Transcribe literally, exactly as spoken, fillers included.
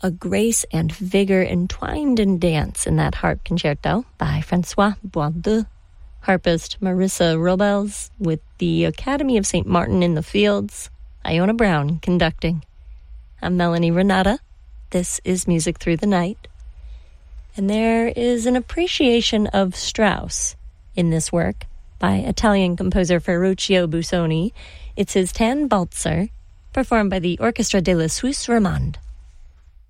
a grace and vigor entwined in dance in that harp concerto by Francois Boisdeu. Harpist Marissa Robles with the Academy of Saint Martin in the Fields. Iona Brown conducting. I'm Melanie Renata. This is Music Through the Night. And there is an appreciation of Strauss in this work by Italian composer Ferruccio Busoni. It's his Tannenbalzer, performed by the Orchestra de la Suisse Romande.